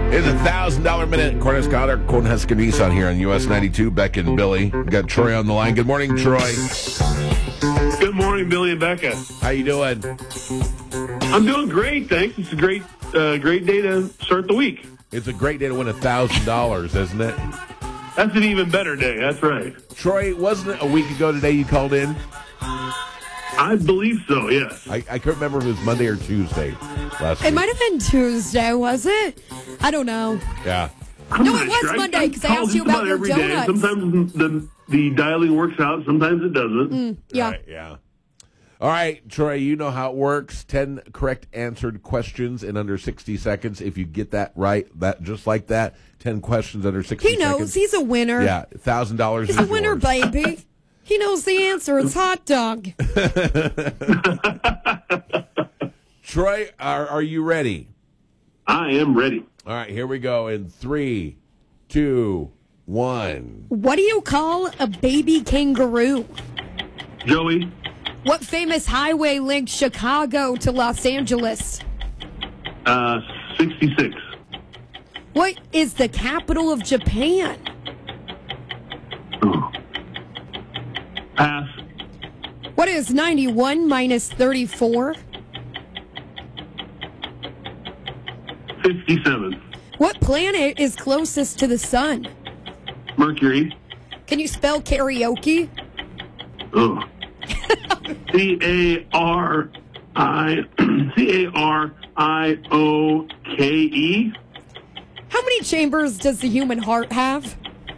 It's $1,000 minute. Cornhusker Nissan here on US 92. Beck and Billy. We got Troy on the line. Good morning, Troy. Good morning, Billy and Becca. How you doing? I'm doing great, thanks. It's a great day to start the week. It's a great day to win $1,000, isn't it? That's an even better day. That's right. Troy, wasn't it a week ago today you called in? I believe so, yes. I couldn't remember if it was Monday or Tuesday last week. It might have been Tuesday, was it? I don't know. Yeah. No, it was Monday because I asked you about your every donuts. day. Sometimes the dialing works out. Sometimes it doesn't. Yeah. Right, yeah. All right, Troy, you know how it works. 10 correct answered questions in under 60 seconds. If you get that right, that just like that, 10 questions under 60 He knows. seconds. He's a winner. Yeah, $1,000 He's a winner, baby. He knows the answer. It's hot dog. Troy, are you ready? I am ready. All right, here we go in 3, 2, 1. What do you call a baby kangaroo? Joey, What famous highway linked Chicago to Los Angeles? 66. What is the capital of Japan? Oh. Pass. What is 91 minus 34? 57. What planet is closest to the sun? Mercury. Can you spell karaoke? Oh. Carioke. How many chambers does the human heart have?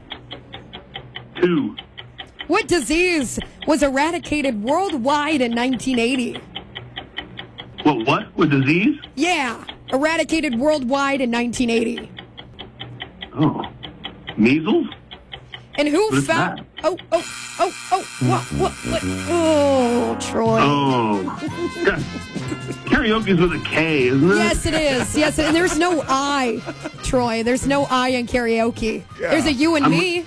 2. What disease was eradicated worldwide in 1980? What? What disease? Yeah, eradicated worldwide in 1980. Oh. Measles? And who What is found... that? Oh, what? Oh, Troy. Oh. God. Karaoke's with a K, isn't it? Yes, it is. Yes, and there's no I, Troy. There's no I in karaoke. Yeah. There's a you and me.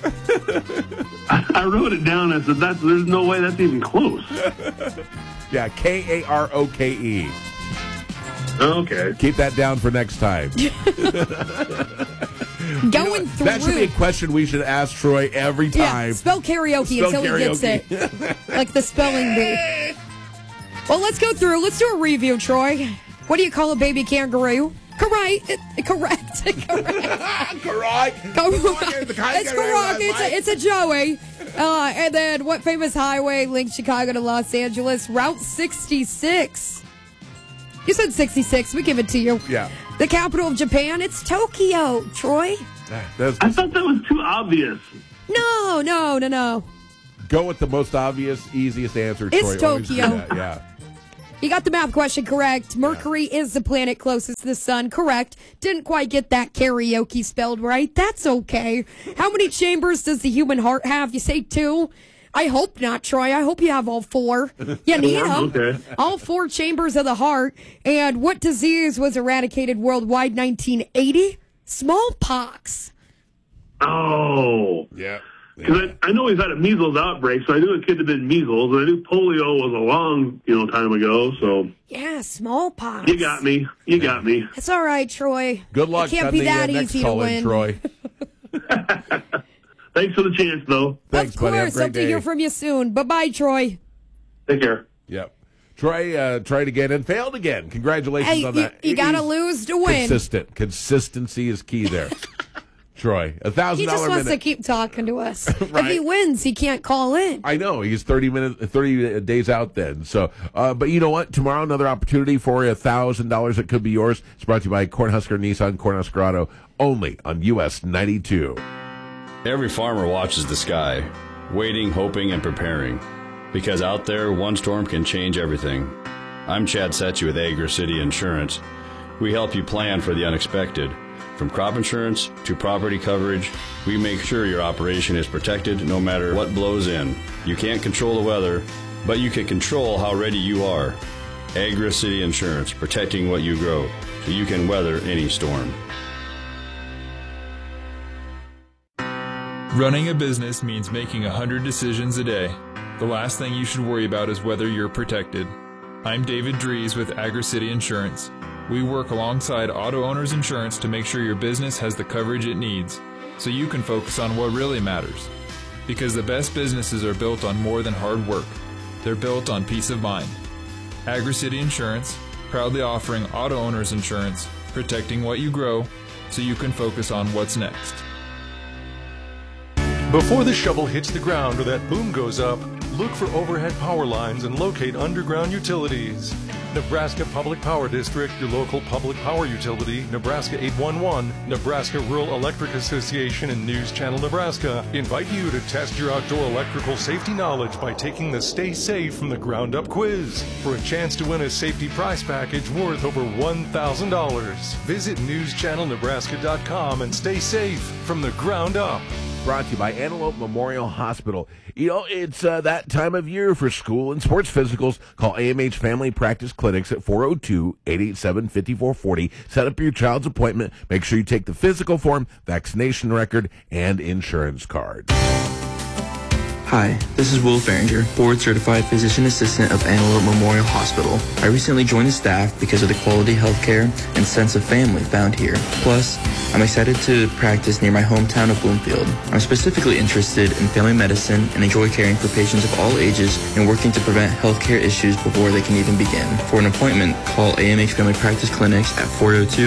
I wrote it down. I said, there's no way that's even close. Yeah, Karoke. Okay. Keep that down for next time. Going through. That should be a question we should ask Troy every time. Yeah, spell karaoke Spell until he gets karaoke. it. Like the spelling bee. Well, let's go through. Let's do a review, Troy. What do you call a baby kangaroo? Correct. Correct. Correct. It's correct. It's a Joey. And then what famous highway links Chicago to Los Angeles? Route 66. You said 66. We give it to you. Yeah. The capital of Japan? It's Tokyo, Troy. I thought that was too obvious. No. Go with the most obvious, easiest answer, It's Troy. Always do Tokyo. that, yeah. You got the math question correct. Mercury is the planet closest to the sun. Correct. Didn't quite get that karaoke spelled right. That's okay. How many chambers does the human heart have? You say 2? I hope not, Troy. I hope you have all 4. You need them. Okay. All 4 chambers of the heart. And what disease was eradicated worldwide 1980? Smallpox. Oh. Yeah. Because I know we've had a measles outbreak, so I knew it could have been measles, and I knew polio was a long, time ago, so... Yeah, smallpox. You got me. It's all right, Troy. Good luck It can't on be the that next easy to call win. in, Troy. Thanks for the chance, though. Thanks, of buddy. Have a course. great Hope to day. hear from you soon. Bye-bye, Troy. Take care. Yep. Troy tried again and failed again. Congratulations Hey, on that. you got to lose to win. Consistent. Consistency is key there. Troy, $1,000 He just wants minute. to keep talking to us. Right. If he wins, he can't call in. I know he's 30 days out then. So, but you know what? Tomorrow, another opportunity for $1,000 that could be yours. It's brought to you by Cornhusker Nissan, Cornhusker Auto, only on US 92. Every farmer watches the sky, waiting, hoping, and preparing. Because out there, one storm can change everything. I'm Chad Setchy with Agri City Insurance. We help you plan for the unexpected. From crop insurance to property coverage, we make sure your operation is protected no matter what blows in. You can't control the weather, but you can control how ready you are. Agri City Insurance, protecting what you grow, so you can weather any storm. Running a business means making 100 decisions a day. The last thing you should worry about is whether you're protected. I'm David Dries with Agri City Insurance. We work alongside Auto Owners Insurance to make sure your business has the coverage it needs, so you can focus on what really matters. Because the best businesses are built on more than hard work. They're built on peace of mind. AgriCity Insurance, proudly offering Auto Owners Insurance, protecting what you grow, so you can focus on what's next. Before the shovel hits the ground or that boom goes up, look for overhead power lines and locate underground utilities. Nebraska Public Power District, your local public power utility, Nebraska 811, Nebraska Rural Electric Association, and News Channel Nebraska invite you to test your outdoor electrical safety knowledge by taking the Stay Safe from the Ground Up quiz for a chance to win a safety prize package worth over $1,000. Visit newschannelnebraska.com and stay safe from the ground up. Brought to you by Antelope Memorial Hospital. You know, it's that time of year for school and sports physicals. Call AMH Family Practice Clinics at 402-887-5440. Set up your child's appointment. Make sure you take the physical form, vaccination record, and insurance card. Hi, this is Will Farringer, board-certified physician assistant of Antelope Memorial Hospital. I recently joined the staff because of the quality healthcare and sense of family found here. Plus, I'm excited to practice near my hometown of Bloomfield. I'm specifically interested in family medicine and enjoy caring for patients of all ages and working to prevent healthcare issues before they can even begin. For an appointment, call AMH Family Practice Clinics at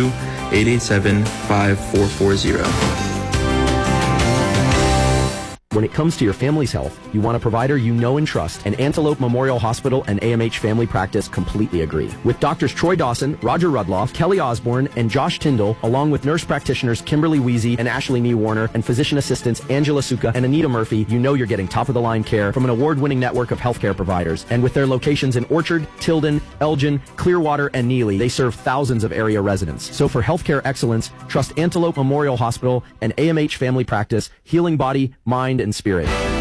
402-887-5440. When it comes to your family's health, you want a provider you know and trust, and Antelope Memorial Hospital and AMH Family Practice completely agree. With Doctors Troy Dawson, Roger Rudloff, Kelly Osborne, and Josh Tyndall, along with nurse practitioners Kimberly Weezy and Ashley Nee Warner, and physician assistants Angela Suka and Anita Murphy, you know you're getting top-of-the-line care from an award-winning network of healthcare providers. And with their locations in Orchard, Tilden, Elgin, Clearwater, and Neely, they serve thousands of area residents. So for healthcare excellence, trust Antelope Memorial Hospital and AMH Family Practice, healing body, mind, and spirit.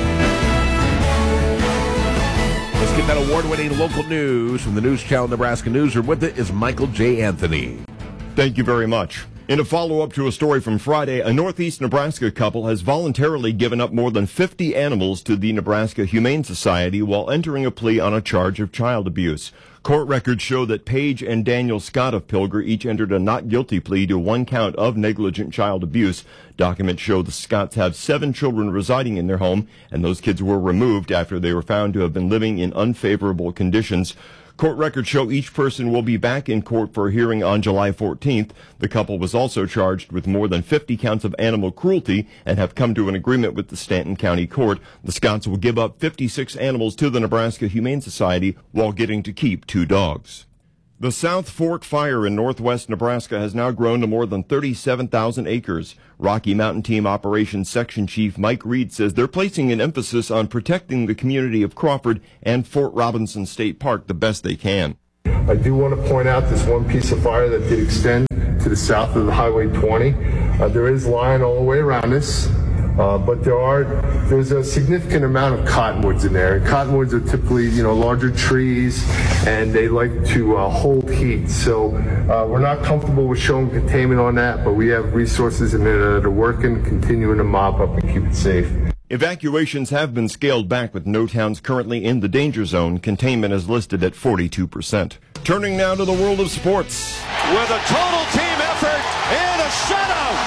Let's get that award-winning local news from the News Channel Nebraska Newsroom. With it is Michael J. Anthony. Thank you very much. In a follow-up to a story from Friday, a Northeast Nebraska couple has voluntarily given up more than 50 animals to the Nebraska Humane Society while entering a plea on a charge of child abuse. Court records show that Paige and Daniel Scott of Pilger each entered a not guilty plea to one count of negligent child abuse. Documents show the Scotts have 7 children residing in their home, and those kids were removed after they were found to have been living in unfavorable conditions. Court records show each person will be back in court for a hearing on July 14th. The couple was also charged with more than 50 counts of animal cruelty and have come to an agreement with the Stanton County Court. The Scotts will give up 56 animals to the Nebraska Humane Society while getting to keep 2 dogs. The South Fork Fire in northwest Nebraska has now grown to more than 37,000 acres. Rocky Mountain Team Operations Section Chief Mike Reed says they're placing an emphasis on protecting the community of Crawford and Fort Robinson State Park the best they can. I do want to point out this one piece of fire that did extend to the south of the Highway 20. There is line all the way around this. But there's a significant amount of cottonwoods in there. And cottonwoods are typically, larger trees, and they like to hold heat. So we're not comfortable with showing containment on that, but we have resources in there that are working, continuing to mop up and keep it safe. Evacuations have been scaled back with no towns currently in the danger zone. Containment is listed at 42%. Turning now to the world of sports. With a total team effort and a shutout,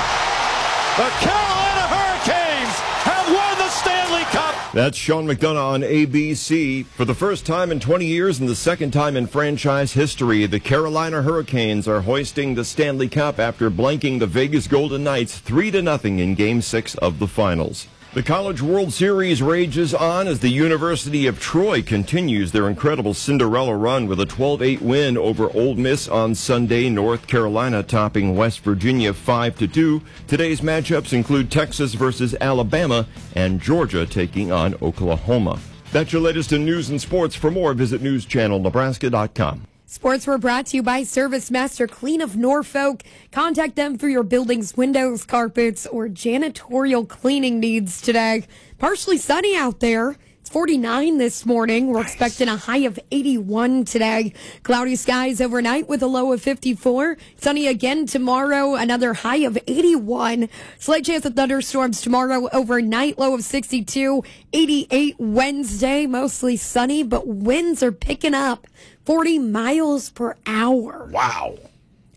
the Carolina Hurricanes have won the Stanley Cup. That's Sean McDonough on ABC. For the first time in 20 years and the second time in franchise history, the Carolina Hurricanes are hoisting the Stanley Cup after blanking the Vegas Golden Knights 3-0 in Game 6 of the finals. The College World Series rages on as the University of Troy continues their incredible Cinderella run with a 12-8 win over Ole Miss on Sunday, North Carolina topping West Virginia 5-2. Today's matchups include Texas versus Alabama and Georgia taking on Oklahoma. That's your latest in news and sports. For more, visit newschannelnebraska.com. Sports were brought to you by Service Master Clean of Norfolk. Contact them for your building's windows, carpets, or janitorial cleaning needs today. Partially sunny out there. It's 49 this morning. We're expecting a high of 81 today. Cloudy skies overnight with a low of 54. Sunny again tomorrow, another high of 81. Slight chance of thunderstorms tomorrow overnight, low of 62. 88 Wednesday, mostly sunny, but winds are picking up. 40 miles per hour. Wow.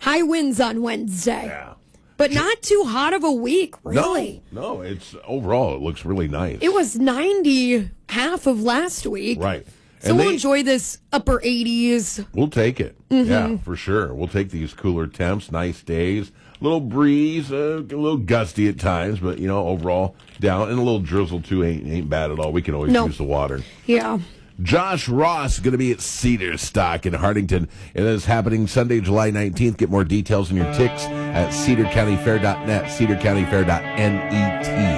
High winds on Wednesday. Yeah. But not too hot of a week, really. No, it's overall, it looks really nice. It was 90 half of last week. Right. So we'll enjoy this upper 80s. We'll take it. Yeah, for sure. We'll take these cooler temps, nice days, a little breeze, a little gusty at times, but, overall down, and a little drizzle, too, ain't bad at all. We can always use the water. Yeah. Josh Ross is going to be at Cedar Stock in Hardington. It is happening Sunday, July 19th. Get more details on your ticks at cedarcountyfair.net, cedarcountyfair.net.